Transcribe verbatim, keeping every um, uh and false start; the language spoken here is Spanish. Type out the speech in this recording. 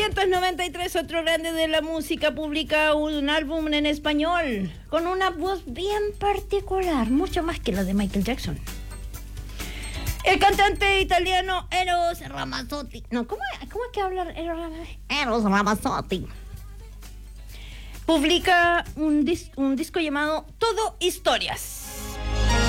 novecientos noventa y tres, otro grande de la música publica un álbum en español con una voz bien particular, mucho más que la de Michael Jackson. El cantante italiano Eros Ramazzotti. No, ¿cómo, cómo es que habla Eros Ramazzotti? Eros Ramazzotti. Publica un, dis, un disco llamado Todo Historias.